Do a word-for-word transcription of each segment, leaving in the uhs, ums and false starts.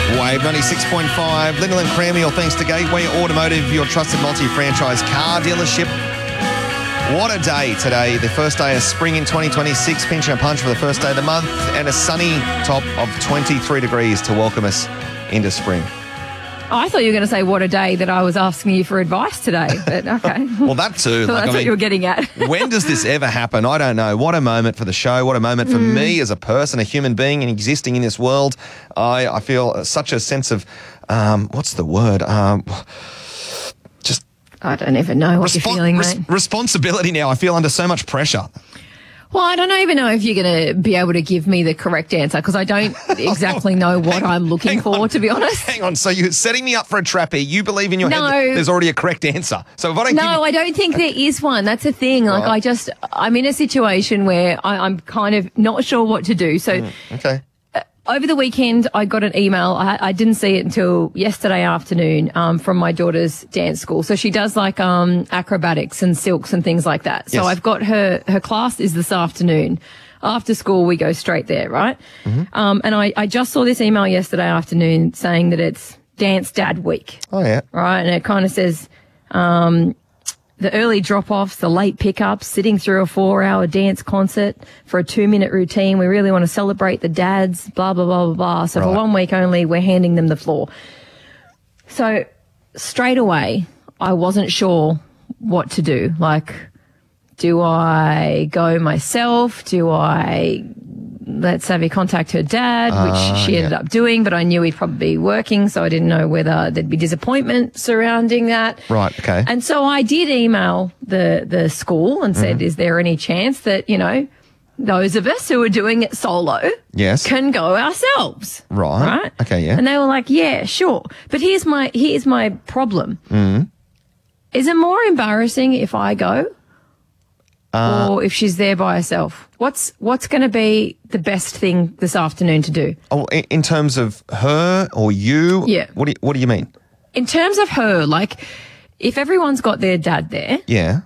Wave ninety-six point five, Lyndall and Cranmere, all thanks to Gateway Automotive, your trusted multi-franchise car dealership. What a day today, the first day of spring in twenty twenty-six, pinch and punch for the first day of the month, and a sunny top of twenty-three degrees to welcome us into spring. Oh, I thought you were going to say what a day that I was asking you for advice today, but okay. Well, that too. So like, that's I what mean, you were getting at. When does this ever happen? I don't know. What a moment for the show. What a moment for Mm. me as a person, a human being and existing in this world. I, I feel such a sense of, um, what's the word? Um, just I don't even know what respon- you're feeling, res- mate. responsibility now. I feel under so much pressure. Well, I don't even know if you're going to be able to give me the correct answer because I don't exactly know what I'm looking Hang for, on. to be honest. Hang on. So you're setting me up for a trap here. You believe in your No. head that there's already a correct answer. So if I don't give No, you- I don't think there is one. That's the thing. Like, Right. I just, I'm in a situation where I, I'm kind of not sure what to do. So Okay. over the weekend, I got an email. I, I didn't see it until yesterday afternoon um, from my daughter's dance school. So she does like um, acrobatics and silks and things like that. So Yes. I've got her, her class is this afternoon. After school, we go straight there, right? Mm-hmm. Um, and I, I just saw this email yesterday afternoon saying that it's Dance Dad Week, Oh, yeah. right? And it kind of says um, the early drop-offs, the late pickups, sitting through a four-hour dance concert for a two-minute routine. We really want to celebrate the dads, blah, blah, blah, blah, blah. So for Right. one week only, we're handing them the floor. So straight away, I wasn't sure what to do. Like, do I go myself? Do I let Savvy contact her dad, which Ah, she ended yeah. up doing, but I knew he'd probably be working, so I didn't know whether there'd be disappointment surrounding that. Right, okay. And so I did email the, the school and said, Mm-hmm. is there any chance that, you know, those of us who are doing it solo Yes. can go ourselves? Right. Right? Okay, yeah. And they were like, yeah, sure. But here's my, here's my problem. Mm-hmm. Is it more embarrassing if I go? Uh, or if she's there by herself? What's what's going to be the best thing this afternoon to do? Oh, in in terms of her or you? Yeah. What do you, what do you mean? In terms of her, like, if everyone's got their dad there, Yeah.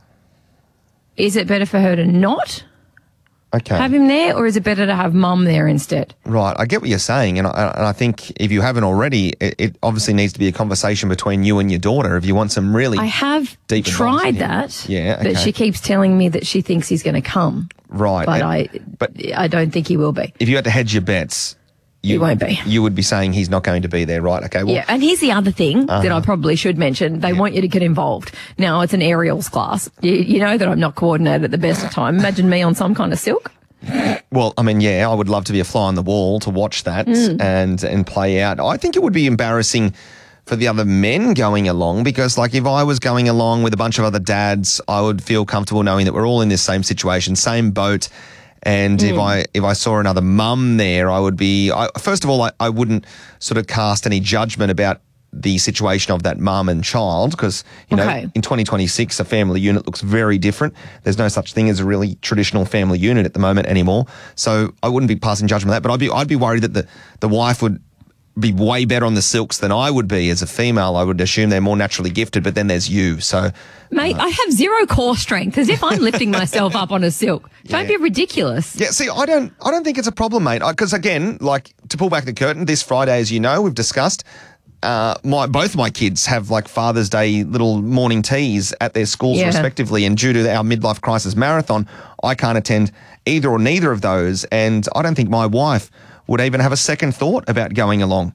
is it better for her to not Okay. have him there, or is it better to have mum there instead? Right. I get what you're saying. And I, and I think if you haven't already, it, it obviously needs to be a conversation between you and your daughter if you want some really. I have Deep advice tried in here. that, Yeah, but okay. she keeps telling me that she thinks he's going to come, Right. but and- I, but I don't think he will be. if you had to hedge your bets, you He won't be. You would be saying he's not going to be there, right? Okay. Well, Yeah, and here's the other thing that Uh-huh. I probably should mention. They want you to get involved. Now, it's an aerials class. You, you know that I'm not coordinated at the best of time. Imagine me on some kind of silk. Well, I mean, yeah, I would love to be a fly on the wall to watch that Mm. and and play out. I think it would be embarrassing for the other men going along because, like, if I was going along with a bunch of other dads, I would feel comfortable knowing that we're all in this same situation, same boat. And if I if I saw another mum there, I would be. I, first of all, I, I wouldn't sort of cast any judgment about the situation of that mum and child because, you know, Okay. in twenty twenty-six, a family unit looks very different. There's no such thing as a really traditional family unit at the moment anymore. So I wouldn't be passing judgment on that, but I'd be I'd be worried that the, the wife would be way better on the silks than I would be as a female. I would assume they're more naturally gifted, but then there's you. So Mate, I have zero core strength, as if I'm lifting myself up on a silk. Don't Yeah. be ridiculous. yeah, see, I don't I don't think it's a problem, mate. Because again, like to pull back the curtain, this Friday, as you know, we've discussed. Uh, my both my kids have like Father's Day little morning teas at their schools Yeah. respectively, and due to our midlife crisis marathon, I can't attend either or neither of those, and I don't think my wife would even have a second thought about going along.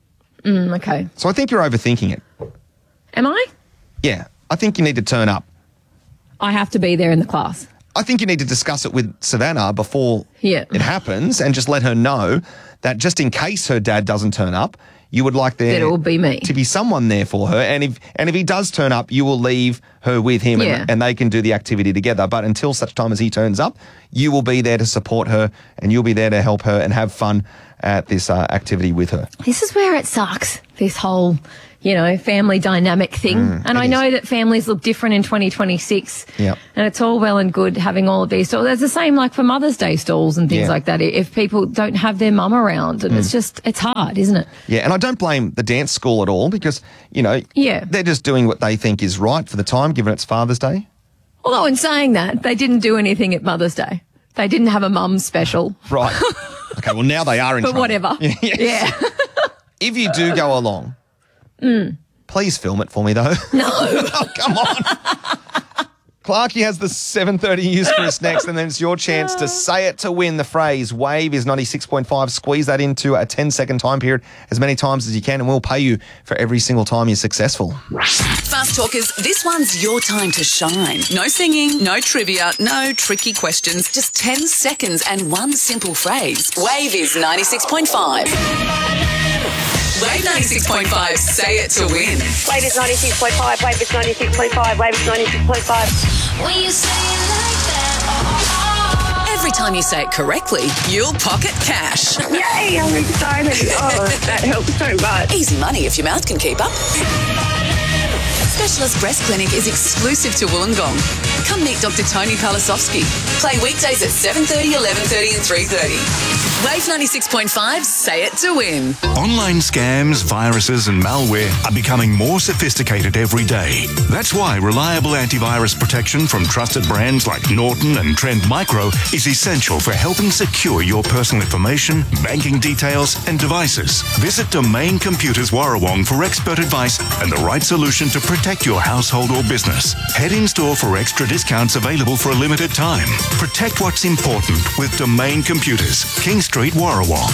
Mm, okay. So I think you're overthinking it. Am I? Yeah, I think you need to turn up. I have to be there in the class. I think you need to discuss it with Savannah before Yeah. it happens and just let her know that just in case her dad doesn't turn up, you would like there That it will be me. to be someone there for her. And if and if he does turn up, you will leave her with him Yeah. and, and they can do the activity together. But until such time as he turns up, you will be there to support her and you'll be there to help her and have fun at this uh, activity with her. This is where it sucks, this whole, you know, family dynamic thing. and it I is. know that families look different in twenty twenty-six. Yep. And it's all well and good having all of these stalls. It's the same like for Mother's Day stalls and things Yeah. like that. If people don't have their mum around, and it's just, it's hard, isn't it? Yeah, and I don't blame the dance school at all because, you know, Yeah. they're just doing what they think is right for the time, given it's Father's Day. Although in saying that, they didn't do anything at Mother's Day. They didn't have a mum special. Right. Okay, well, now they are in But trouble. whatever. Yes. Yeah. if you do go along, mm. please film it for me, though. No. Oh, come on. Clarkie has the seven thirty news for us next, and then it's your chance to say it to win. The phrase Wave is ninety-six point five. Squeeze that into a ten-second time period as many times as you can, and we'll pay you for every single time you're successful. Fast Talkers, this one's your time to shine. No singing, no trivia, no tricky questions, just ten seconds and one simple phrase. Wave is ninety-six point five. Wave ninety-six point five, say it to win. Wave is ninety-six point five, Wave is ninety-six point five, Wave is ninety-six point five. When you say it like that, oh, oh. Every time you say it correctly, you'll pocket cash. Yay, I'm excited. Oh, that helps so much. Easy money if your mouth can keep up. Specialist Breast Clinic is exclusive to Wollongong. Come meet Doctor Tony Palasovsky. Play weekdays at seven thirty, eleven thirty and three thirty. Wave ninety-six point five, say it to win. Online scams, viruses and malware are becoming more sophisticated every day. That's why reliable antivirus protection from trusted brands like Norton and Trend Micro is essential for helping secure your personal information, banking details and devices. Visit Domain Computers Warrawong for expert advice and the right solution to protect your household or business. Head in store for extra discounts available for a limited time. Protect what's important with Domain Computers, King Street, Warrawong.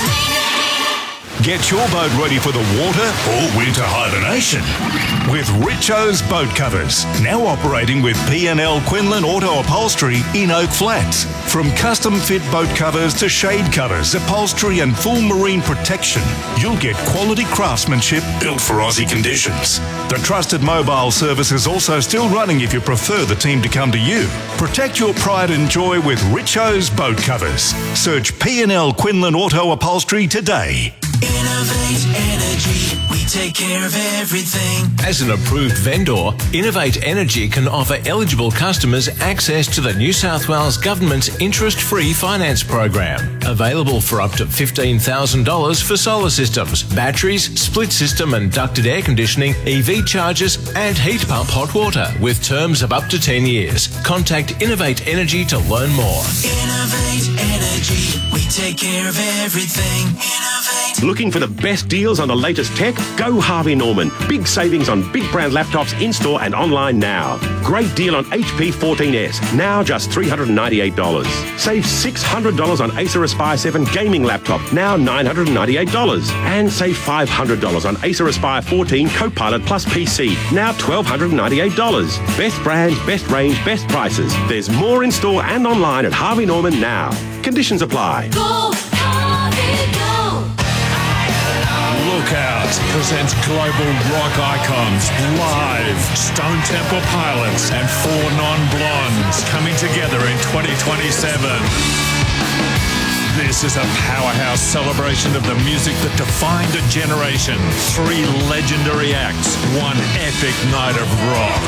Get your boat ready for the water or winter hibernation with Richo's Boat Covers. Now operating with P and L Quinlan Auto Upholstery in Oak Flats. From custom fit boat covers to shade covers, upholstery and full marine protection, you'll get quality craftsmanship built for Aussie conditions. The trusted mobile service is also still running if you prefer the team to come to you. Protect your pride and joy with Richo's Boat Covers. Search P and L Quinlan Auto Upholstery today. Innovate Energy, we take care of everything. As an approved vendor, Innovate Energy can offer eligible customers access to the New South Wales Government's interest-free finance program. Available for up to fifteen thousand dollars for solar systems, batteries, split system and ducted air conditioning, E V chargers and heat pump hot water with terms of up to ten years. Contact Innovate Energy to learn more. Innovate Energy, we take care of everything. Innovate. Looking for the best deals on the latest tech? Go Harvey Norman. Big savings on big brand laptops in-store and online now. Great deal on H P fourteen S, now just three hundred ninety-eight dollars. Save six hundred dollars on Acer Aspire seven gaming laptop, now nine hundred ninety-eight dollars. And save five hundred dollars on Acer Aspire fourteen Copilot Plus P C, now one thousand two hundred ninety-eight dollars. Best brands, best range, best prices. There's more in-store and online at Harvey Norman now. Conditions apply. Go, Harvey, go. Look Out presents global rock icons live. Stone Temple Pilots and Four Non-Blondes coming together in twenty twenty-seven. This is a powerhouse celebration of the music that defined a generation. Three legendary acts, one epic night of rock.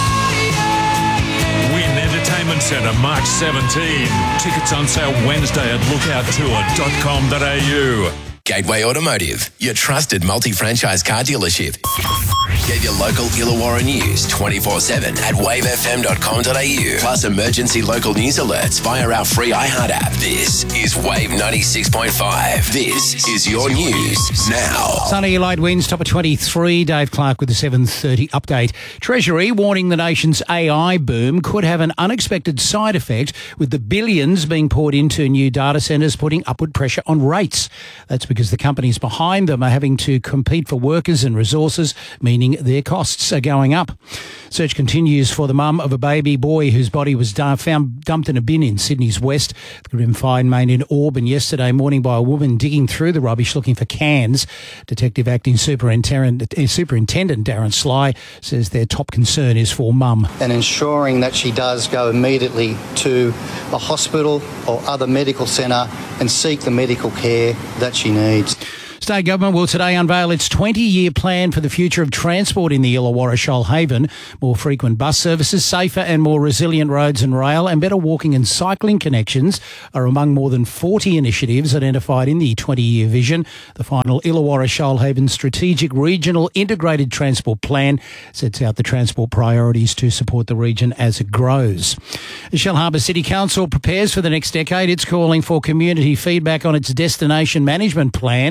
Win Entertainment Centre, March seventeenth. Tickets on sale Wednesday at lookout tour dot com dot a u. Gateway Automotive, your trusted multi-franchise car dealership. Get your local Illawarra news twenty-four seven at wave f m dot com dot a u. Plus emergency local news alerts via our free iHeart app. This is Wave ninety-six point five. This is your news now. Sunny light winds, top of twenty-three. Dave Clark with the seven thirty update. Treasury warning the nation's A I boom could have an unexpected side effect, with the billions being poured into new data centres putting upward pressure on rates. That's because the companies behind them are having to compete for workers and resources, meaning their costs are going up. Search continues for the mum of a baby boy whose body was found dumped in a bin in Sydney's West. The grim find made in Auburn yesterday morning by a woman digging through the rubbish looking for cans. Detective Acting Superintendent, Superintendent Darren Sly says their top concern is for mum. And ensuring that she does go immediately to a hospital or other medical centre and seek the medical care that she needs. State Government will today unveil its twenty-year plan for the future of transport in the Illawarra Shoalhaven. More frequent bus services, safer and more resilient roads and rail, and better walking and cycling connections are among more than forty initiatives identified in the twenty-year vision. The final Illawarra Shoalhaven Strategic Regional Integrated Transport Plan sets out the transport priorities to support the region as it grows. The Shellharbour City Council prepares for the next decade. It's calling for community feedback on its destination management plan.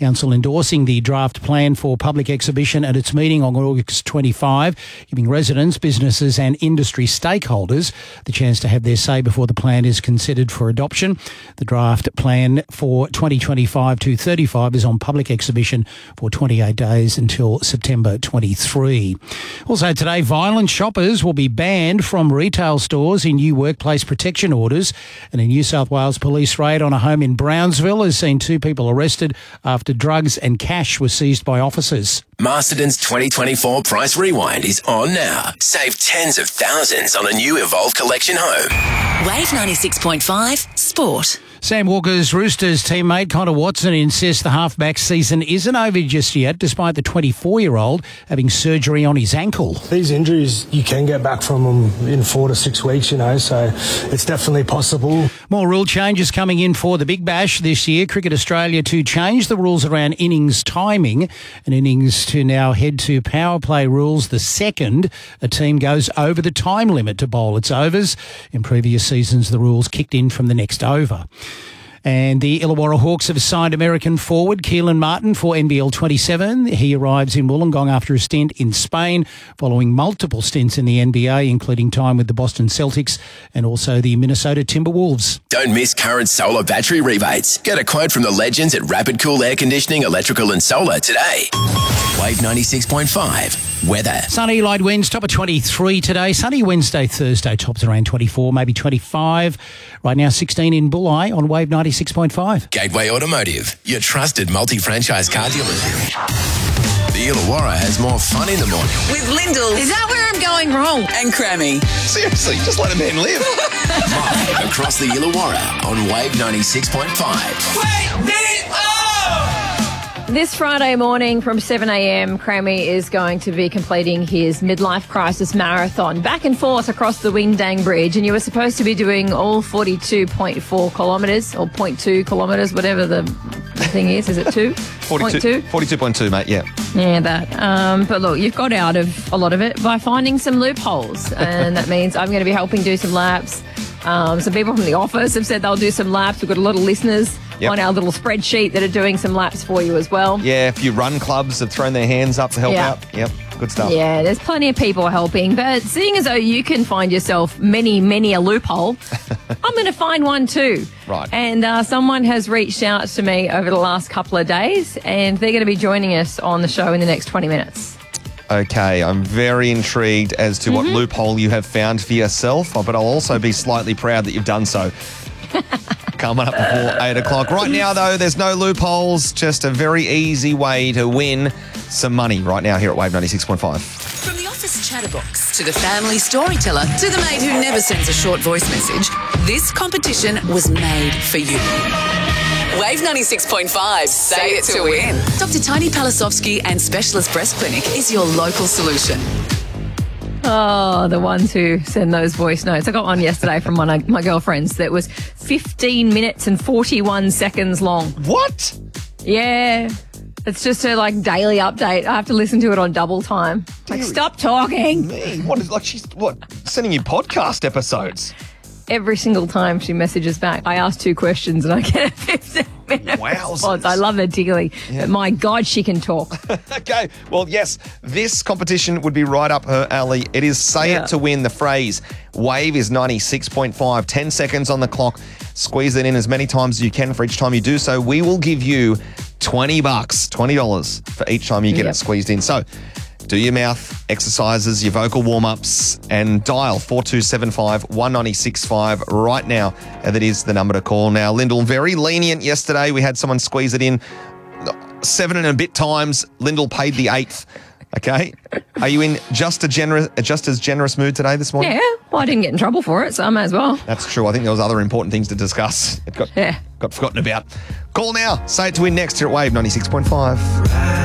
Council endorsing the draft plan for public exhibition at its meeting on August twenty-fifth, giving residents, businesses and industry stakeholders the chance to have their say before the plan is considered for adoption. The draft plan for twenty twenty-five to thirty-five is on public exhibition for twenty-eight days until September twenty-three. Also today, violent shoppers will be banned from retail stores in new workplace protection orders. And a New South Wales police raid on a home in Brownsville has seen two people arrested after drugs and cash were seized by officers. Masterton's twenty twenty-four Price Rewind is on now. Save tens of thousands on a new Evolve Collection home. Wave ninety-six point five Sport. Sam Walker's Roosters teammate Connor Watson insists the halfback season isn't over just yet, despite the twenty-four-year-old having surgery on his ankle. These injuries, you can get back from them in four to six weeks, you know, so it's definitely possible. More rule changes coming in for the Big Bash this year. Cricket Australia to change the rules around innings timing, and innings to now head to power play rules the second a team goes over the time limit to bowl its overs. In previous seasons, the rules kicked in from the next over. And the Illawarra Hawks have signed American forward Keelan Martin for N B L twenty-seven. He arrives in Wollongong after a stint in Spain, following multiple stints in the N B A, including time with the Boston Celtics and also the Minnesota Timberwolves. Don't miss current solar battery rebates. Get a quote from the legends at Rapid Cool Air Conditioning, Electrical and Solar today. Wave ninety-six point five. Weather. Sunny, light winds, top of twenty-three today. Sunny Wednesday, Thursday, tops around twenty-four, maybe twenty-five. Right now, sixteen in Bulli on Wave ninety-six point five. Gateway Automotive, your trusted multi-franchise car dealership. The Illawarra has more fun in the morning. With Lyndall. Is that where I'm going wrong? And Crammy. Seriously, just let a man live. Live across the Illawarra on Wave ninety-six point five. Wake me up! This Friday morning from seven a.m, Crammy is going to be completing his midlife crisis marathon back and forth across the Windang Bridge, and you were supposed to be doing all forty-two point four kilometres or zero point two kilometres, whatever the thing is. Is it two? forty-two, forty-two point two, mate, yeah. Yeah, that. Um, but look, you've got out of a lot of it by finding some loopholes, and that means I'm going to be helping do some laps. Um, some people from the office have said they'll do some laps. We've got a lot of listeners yep. on our little spreadsheet that are doing some laps for you as well. Yeah, a few run clubs have thrown their hands up to help yeah. out. Yep, good stuff. Yeah, there's plenty of people helping. But seeing as though you can find yourself many, many a loophole, I'm going to find one too. Right. And uh, someone has reached out to me over the last couple of days, and they're going to be joining us on the show in the next twenty minutes. Okay, I'm very intrigued as to mm-hmm. what loophole you have found for yourself, but I'll also be slightly proud that you've done so. Coming up before eight o'clock. Right now, though, there's no loopholes, just a very easy way to win some money right now here at Wave ninety-six point five. From the office chatterbox to the family storyteller to the mate who never sends a short voice message, this competition was made for you. Wave ninety-six point five. Say it to win. Doctor Tony Palasovsky and Specialist Breast Clinic is your local solution. Oh, the ones who send those voice notes. I got one yesterday from one of my girlfriends that was fifteen minutes and forty-one seconds long. What? Yeah. It's just her, like, daily update. I have to listen to it on double time. Like, Dude, stop talking. Me? What is, like, she's, what, sending you podcast episodes? Every single time she messages back, I ask two questions and I get a fifteen minute response. I love her dearly, yeah. But my God, she can talk. Okay, well, yes, this competition would be right up her alley. It is Say yeah. It to Win. The phrase Wave is ninety-six point five. ten seconds on the clock. Squeeze it in as many times as you can for each time you do so. We will give you twenty bucks, twenty dollars for each time you get yep. it squeezed in. So do your mouth exercises, your vocal warm-ups, and dial four two seven five, one nine six five right now. And that is the number to call. Now, Lyndall, very lenient yesterday. We had someone squeeze it in seven and a bit times. Lyndall paid the eighth. Okay. Are you in just a generous, just as generous mood today this morning? Yeah. Well, I didn't get in trouble for it, so I may as well. That's true. I think there was other important things to discuss. It got, yeah. got forgotten about. Call now. Say It to Win next here at Wave ninety-six point five.